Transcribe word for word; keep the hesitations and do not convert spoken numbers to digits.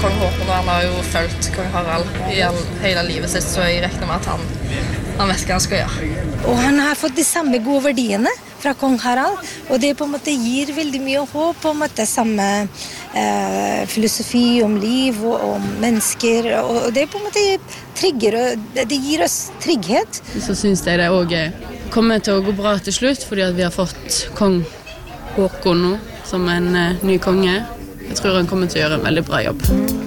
kong Håkon, og han har jo følt kong Harald i all, hele livet sitt, så jeg regner med at han, han vet hva han skal gjøre. Og han har fått de samme gode verdiene fra kong Harald, og det på en måte gir veldig mye håp på en måte samme eh, filosofi om liv og om mennesker, og det på en måte trigger, og det gir oss trygghet. Så synes jeg det også kommer til å gå bra til slutt, fordi at vi har fått kong Håkon nå som en uh, ny konge. Jeg tror han kommer til å gjøre en veldig bra jobb.